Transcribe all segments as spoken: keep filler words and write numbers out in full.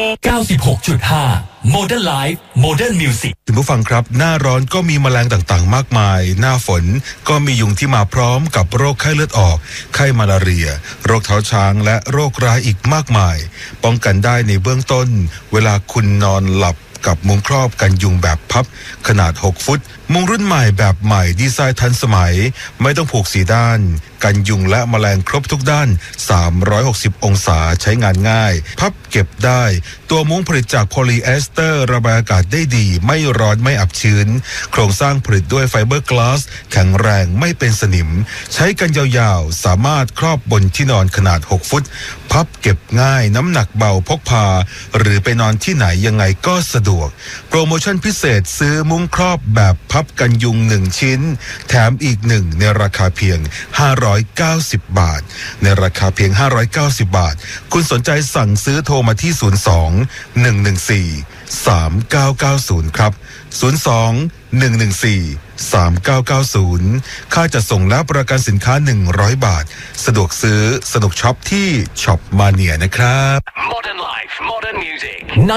เก้าสิบหกจุดห้า Modern Life Modern Music คุณผู้ฟังครับหน้าร้อนก็มีแมลงต่างๆมากมายหน้าฝนก็มียุงที่มาพร้อมกับโรคไข้เลือดออกไข้มาลาเรียโรคเท้าช้างและโรคร้ายอีกมากมายป้องกันได้ในเบื้องต้นเวลาคุณนอนหลับกับมุ้งครอบกันยุงแบบพับขนาดหกฟุตมุ้งรุ่นใหม่แบบใหม่ดีไซน์ทันสมัยไม่ต้องผูกสีด้านกันยุงและแมลงครบทุกด้านสามร้อยหกสิบองศาใช้งานง่ายพับเก็บได้ตัวมุ้งผลิตจากโพลีเอสเตอร์ระบายอากาศได้ดีไม่ร้อนไม่อับชื้นโครงสร้างผลิตด้วยไฟเบอร์กลาสแข็งแรงไม่เป็นสนิมใช้กันยาวๆสามารถครอบบนที่นอนขนาดหกฟุตพับเก็บง่ายน้ำหนักเบาพกพาหรือไปนอนที่ไหนยังไงก็สะดวกโปรโมชั่นพิเศษซื้อมุ้งครอบแบบพับกันยุงหนึ่งชิ้นแถมอีกหนึ่งในราคาเพียงห้าร้อยเก้าสิบบาทในราคาเพียงห้าร้อยเก้าสิบบาทคุณสนใจสั่งซื้อโทรมาที่ศูนย์ สอง หนึ่ง หนึ่ง สี่ สาม เก้า เก้า ศูนย์ครับศูนย์ สอง หนึ่ง หนึ่ง สี่ สาม เก้า เก้า ศูนย์ค่าจัดส่งและประกันสินค้าหนึ่งร้อยบาทสะดวกซื้อสนุกช็อปที่ช็อปมาเนียนะครับ Modern Life Modern Music 96.5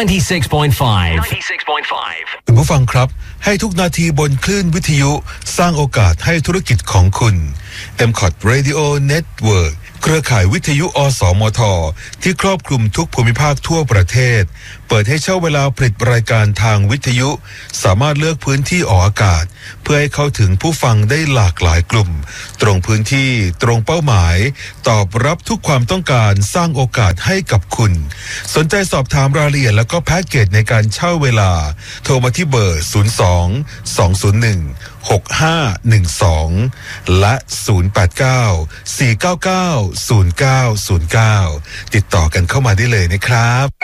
96.5 คุณผู้ฟังครับให้ทุกนาทีบนคลื่นวิทยุสร้างโอกาสให้ธุรกิจของคุณ เอ็ม คอท Radio Network เครือข่ายวิทยุอสมทที่ครอบคลุมทุกภูมิภาคทั่วประเทศเปิดให้เช่าเวลาผลิตรายการทางวิทยุสามารถเลือกพื้นที่ออกอากาศเพื่อให้เข้าถึงผู้ฟังได้หลากหลายกลุ่มตรงพื้นที่ตรงเป้าหมายตอบรับทุกความต้องการสร้างโอกาสให้กับคุณสนใจสอบถามรายละเอียดและก็แพ็กเกจในการเช่าเวลาโทรมาที่เบอร์ศูนย์ สอง สอง ศูนย์ หนึ่ง หก ห้า หนึ่ง สองและศูนย์ แปด เก้า สี่ เก้า เก้า ศูนย์ เก้า ศูนย์ เก้าติดต่อกันเข้ามาได้เลยนะครับ